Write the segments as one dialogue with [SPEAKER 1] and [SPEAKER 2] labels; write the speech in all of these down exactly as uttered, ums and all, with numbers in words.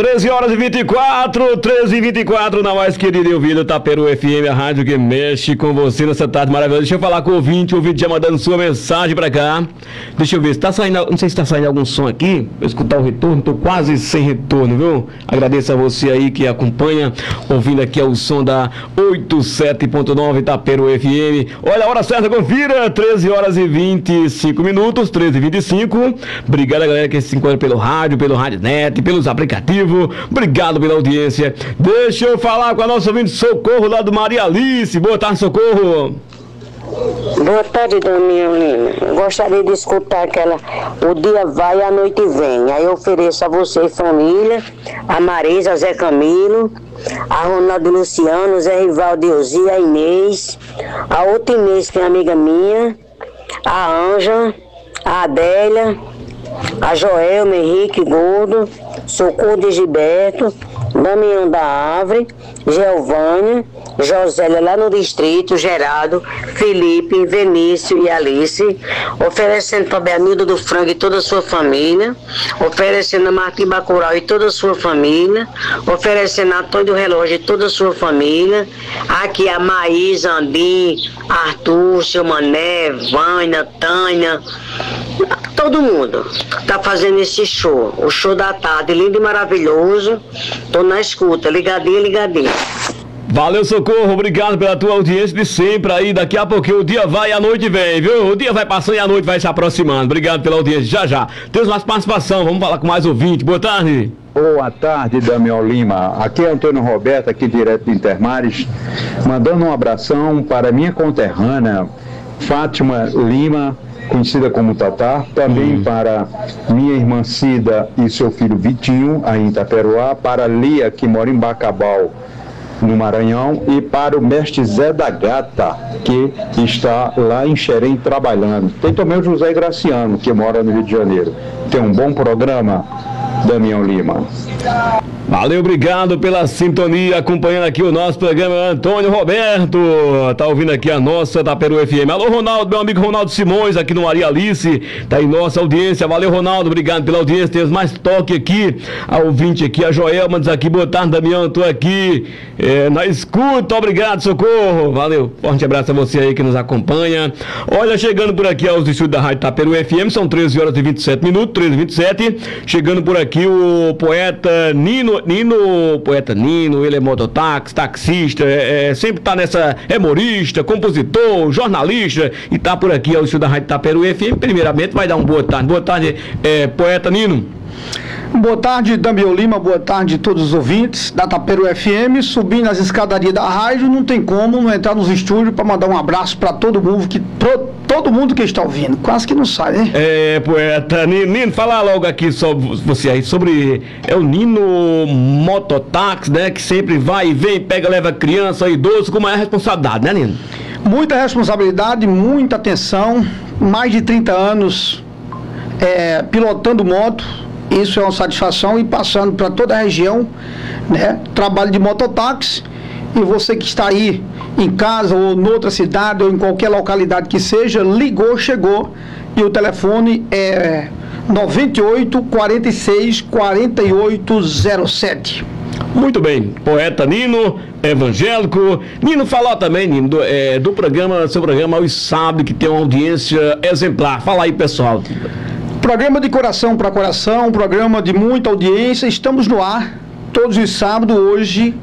[SPEAKER 1] treze horas e vinte e quatro, treze e vinte e quatro, na mais querida e ouvida Taperu F M, a rádio que mexe com você nessa tarde maravilhosa. Deixa eu falar com o ouvinte, o ouvinte já mandando sua mensagem pra cá. Deixa eu ver, se tá saindo, não sei se tá saindo algum som aqui, pra eu escutar o retorno, tô quase sem retorno, viu? Agradeço a você aí que acompanha, ouvindo aqui o som da oitenta e sete ponto nove Taperu F M. Olha a hora certa, confira, treze horas e vinte e cinco minutos, treze e vinte e cinco. Obrigado a galera que se encontra pelo rádio, pelo Rádio Net, pelos aplicativos. Obrigado pela audiência. Deixa eu falar com a nossa ouvinte Socorro lá do Maria Alice. Boa tarde, Socorro.
[SPEAKER 2] Boa tarde, Damião Lima. Gostaria de escutar aquela O Dia Vai e a Noite Vem. Aí eu ofereço a você, família, a Marisa, Zé Camilo, a Ronaldo Luciano, Zé Rivaldo Euzi, a Inês, a outra Inês que é amiga minha, a Anja, a Adélia, a Joelma, Henrique Gordo, Socorro de Gilberto, Damião da Árvore, Geovânia, Josélia lá no distrito, Geraldo, Felipe, Vinícius e Alice, oferecendo também a Nilda do Frango e toda a sua família, oferecendo a Martim Bacurau e toda a sua família, oferecendo a Antônio do Relógio e toda a sua família, aqui a Maísa, Andim, Arthur, seu Mané, Vânia, Tânia, todo mundo tá fazendo esse show, o show da tarde, lindo e maravilhoso. Tô na escuta, ligadinho, ligadinho.
[SPEAKER 1] Valeu, Socorro, obrigado pela tua audiência de sempre aí. Daqui a pouquinho o dia vai e a noite vem, viu? O dia vai passando e a noite vai se aproximando. Obrigado pela audiência, já já. Temos mais participação, vamos falar com mais ouvinte. Boa tarde.
[SPEAKER 3] Boa tarde, Damião Lima. Aqui é Antônio Roberto, aqui direto do Intermares, mandando um abração para minha conterrânea Fátima Lima, conhecida como Tatá, também hum. para minha irmã Cida e seu filho Vitinho, aí em Itaperuá, para Lia, que mora em Bacabal, no Maranhão, e para o mestre Zé da Gata, que está lá em Xerém trabalhando. Tem também o José Graciano, que mora no Rio de Janeiro. Tem um bom programa, Damião Lima.
[SPEAKER 1] Valeu, obrigado pela sintonia, acompanhando aqui o nosso programa. Antônio Roberto, tá ouvindo aqui a nossa Taperu F M. Alô, Ronaldo, meu amigo Ronaldo Simões, aqui no Maria Alice, tá em nossa audiência. Valeu, Ronaldo, obrigado pela audiência. Temos mais toque aqui, a ouvinte aqui, a Joelma diz aqui, boa tarde, Damião, tô aqui é, na escuta, obrigado, Socorro. Valeu, forte abraço a você aí que nos acompanha. Olha, chegando por aqui aos estúdios da Rádio Taperu F M, são treze horas e vinte e sete minutos, treze e vinte e sete. Chegando por aqui o poeta Nino Nino, poeta Nino, ele é mototáxi, taxista, é, é, sempre tá nessa, é humorista, compositor, jornalista, e tá por aqui ao estúdio da Rádio Taperu F M. Primeiramente vai dar um boa tarde. Boa tarde, é, poeta Nino.
[SPEAKER 4] Boa tarde, Damião Lima, boa tarde a todos os ouvintes da Taperu F M. Subindo as escadarias da rádio, não tem como não entrar nos estúdios para mandar um abraço para todo mundo que pro, todo mundo que está ouvindo. Quase que não sai, né?
[SPEAKER 1] É, poeta Nino, Nino, fala logo aqui sobre você aí, sobre é o Nino mototáxi, né? Que sempre vai e vem, pega, leva criança, idoso, com maior responsabilidade, né, Nino?
[SPEAKER 4] Muita responsabilidade, muita atenção, mais de trinta anos é, pilotando moto. Isso é uma satisfação, e passando para toda a região, né? Trabalho de mototáxi. E você que está aí em casa ou noutra cidade ou em qualquer localidade que seja, ligou, chegou, e o telefone é noventa e oito, quarenta e seis, quarenta e oito zero sete.
[SPEAKER 1] Muito bem, poeta Nino, evangélico. Nino, falou também, Nino, do, é, do programa, seu programa Os Sabe, que tem uma audiência exemplar. Fala aí, pessoal.
[SPEAKER 4] Programa de coração para coração, programa de muita audiência. Estamos no ar todos os sábados, hoje,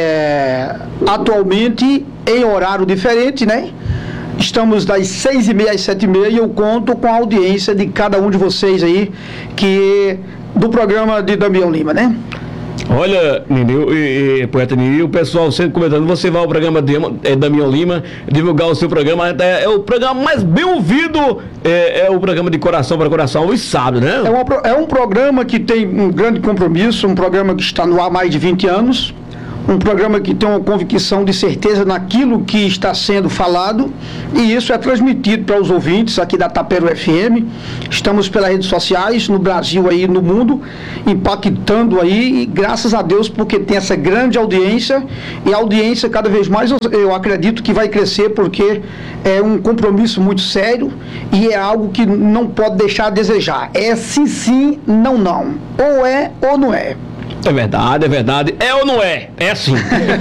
[SPEAKER 4] é, atualmente em horário diferente, né? Estamos das seis e meia às sete e meia, e eu conto com a audiência de cada um de vocês aí, que do programa de Damião Lima, né?
[SPEAKER 1] Olha, Nino, e, e, poeta Nino, o pessoal sempre comentando, você vai ao programa de é, Damião Lima, divulgar o seu programa, é, é o programa mais bem ouvido, é, é o programa de coração para coração, os sábados, né?
[SPEAKER 4] É, uma, é um programa que tem um grande compromisso, um programa que está no ar há mais de vinte anos, um programa que tem uma convicção de certeza naquilo que está sendo falado, e isso é transmitido para os ouvintes aqui da Taperu F M. Estamos pelas redes sociais, no Brasil aí, no mundo, impactando aí, e graças a Deus, porque tem essa grande audiência, e a audiência cada vez mais eu, eu acredito que vai crescer, porque é um compromisso muito sério, e é algo que não pode deixar a desejar. É sim, sim, não, não. Ou é ou não é.
[SPEAKER 1] É verdade, é verdade. É ou não é? É sim.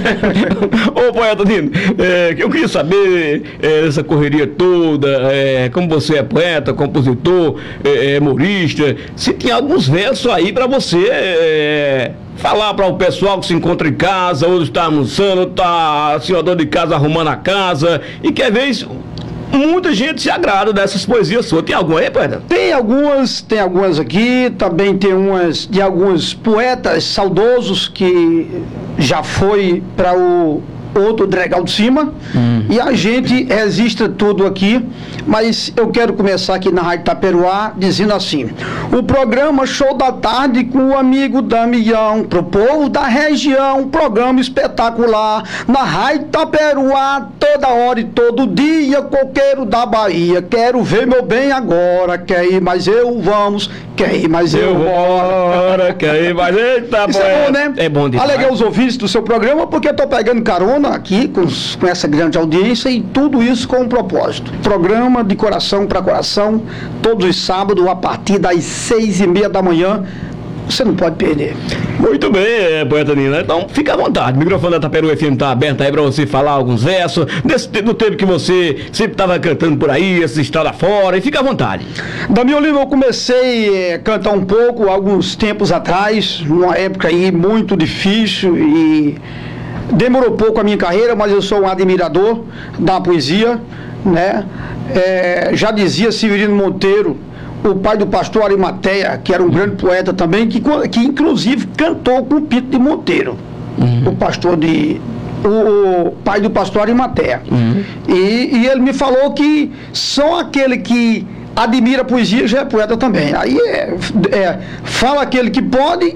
[SPEAKER 1] Ô, poeta Dino, é, eu queria saber é, essa correria toda, é, como você é poeta, compositor, é, é, humorista, se tem alguns versos aí para você é, falar para o pessoal que se encontra em casa, ou está almoçando, ou está a senhora dona de casa arrumando a casa, e quer ver isso. Muita gente se agrada dessas poesias suas. Tem alguma aí, poeta?
[SPEAKER 4] Tem algumas, tem algumas aqui, também tem umas de alguns poetas saudosos que já foi para o outro Dregal de Cima, hum. e a gente registra tudo aqui, mas eu quero começar aqui na Rádio Itaperuá dizendo assim: o programa Show da Tarde com o amigo Damião, pro povo da região, programa espetacular, na Rádio Itaperuá, toda hora e todo dia, coqueiro da Bahia, quero ver meu bem agora, quer ir, mas eu vamos, quer ir, mas eu, eu bora,
[SPEAKER 1] quer ir, mas eita,
[SPEAKER 4] isso é bom, né?
[SPEAKER 1] É bom demais.
[SPEAKER 4] Aleguei os ouvintes do seu programa porque eu tô pegando carona aqui com, com essa grande audiência e tudo isso com um propósito. Programa de coração para coração, todos os sábados a partir das seis e meia da manhã. Você não pode perder.
[SPEAKER 1] Muito bem, poeta Nina. Então, fica à vontade. O microfone da Itaperuá F M está aberto aí para você falar alguns versos. Nesse, no tempo que você sempre estava cantando por aí, essa estrada fora, e fica à vontade.
[SPEAKER 4] Damião Lima, eu comecei a cantar um pouco alguns tempos atrás, numa época aí muito difícil e demorou pouco a minha carreira, mas eu sou um admirador da poesia, né? É, já dizia Severino Monteiro, o pai do pastor Arimateia, que era um grande poeta também, que, que inclusive cantou com o Pinto de Monteiro, uhum. o pastor de o, o pai do pastor Arimateia. Uhum. E, e ele me falou que só aquele que admira a poesia já é poeta também. Aí é, é fala aquele que pode,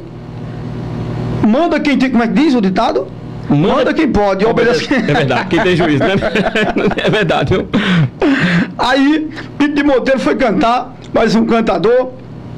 [SPEAKER 4] manda quem tem, como é que diz o ditado? Manda, Manda quem pode, obedece quem...
[SPEAKER 1] É verdade, quem tem juízo, né? É verdade. Viu?
[SPEAKER 4] Aí, Pinto de Monteiro foi cantar, mais um cantador,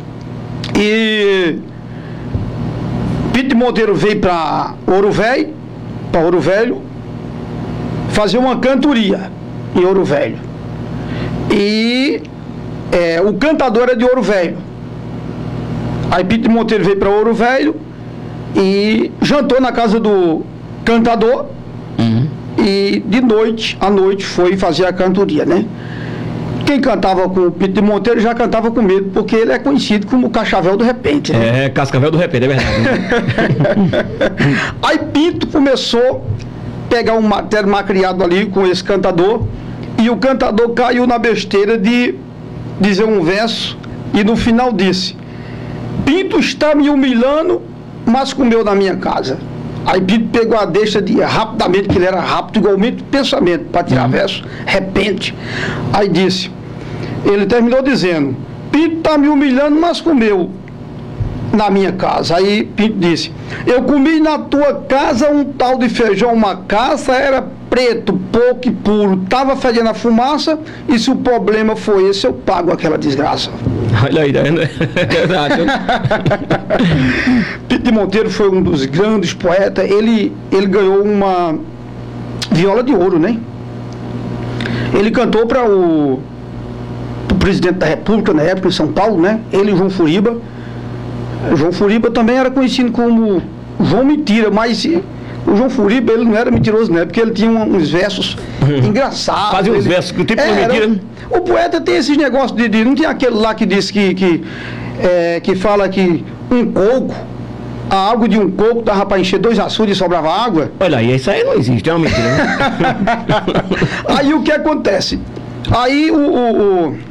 [SPEAKER 4] e Pinto de Monteiro veio para Ouro Velho, para Ouro Velho, fazer uma cantoria em Ouro Velho. E é, o cantador é de Ouro Velho. Aí Pinto de Monteiro veio para Ouro Velho e jantou na casa do cantador, uhum. e de noite, à noite, foi fazer a cantoria, né? Quem cantava com o Pinto de Monteiro já cantava com medo, porque ele é conhecido como Cascavel do Repente, né?
[SPEAKER 1] É, Cascavel do Repente, é verdade.
[SPEAKER 4] Aí Pinto começou a pegar um matéria macriado ali com esse cantador, e o cantador caiu na besteira de dizer um verso, e no final disse: Pinto está me humilhando, mas comeu na minha casa. Aí Pinto pegou a deixa de rapidamente, que ele era rápido, igualmente pensamento, para tirar uhum. verso, repente. Aí disse, ele terminou dizendo: Pinto está me humilhando, mas comeu na minha casa. Aí Pinto disse: eu comi na tua casa um tal de feijão macaça, era preto, pouco e puro, estava fedendo a fumaça, e se o problema foi esse, eu pago aquela desgraça.
[SPEAKER 1] Olha aí, é verdade.
[SPEAKER 4] Pinto de Monteiro foi um dos grandes poetas. Ele, ele ganhou uma viola de ouro, né? Ele cantou para o, o presidente da República na época, em São Paulo, né? Ele e João Furiba. João Furiba também era conhecido como João Mentira, mas o João Furiba, ele não era mentiroso, né? Porque ele tinha uns versos uhum. engraçados.
[SPEAKER 1] Fazia uns
[SPEAKER 4] ele,
[SPEAKER 1] versos que o tipo de
[SPEAKER 4] era,
[SPEAKER 1] mentira.
[SPEAKER 4] O poeta tem esses negócios de, de... Não tem aquele lá que diz que... que, é, que fala que um coco, a água de um coco dava para encher dois açudes e sobrava água?
[SPEAKER 1] Olha aí, isso aí não existe, é uma mentira. Né?
[SPEAKER 4] Aí o que acontece? Aí o... o, o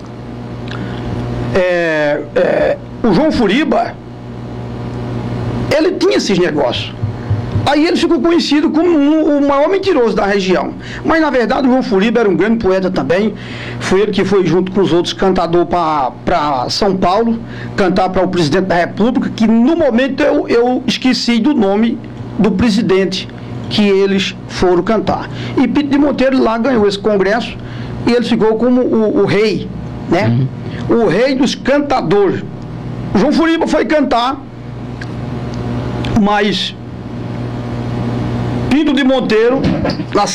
[SPEAKER 4] é, é, o João Furiba, ele tinha esses negócios. Aí ele ficou conhecido como um, o maior mentiroso da região. Mas na verdade o João Furiba era um grande poeta também. Foi ele que foi junto com os outros cantador para São Paulo, cantar para o presidente da República, que no momento eu, eu esqueci do nome do presidente que eles foram cantar. E Pinto de Monteiro lá ganhou esse congresso e ele ficou como o, o rei, né? Uhum. O rei dos cantadores. O João Furiba foi cantar, mas Pinto de Monteiro, na